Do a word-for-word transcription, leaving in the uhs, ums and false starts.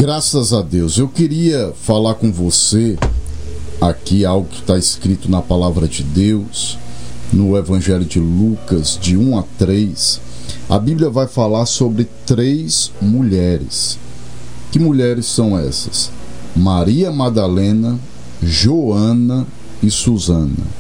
Graças a Deus. Eu queria falar com você aqui algo que está escrito na palavra de Deus, no Evangelho de Lucas, de um a três. A Bíblia vai falar sobre três mulheres. Que mulheres são essas? Maria Madalena, Joana e Susana.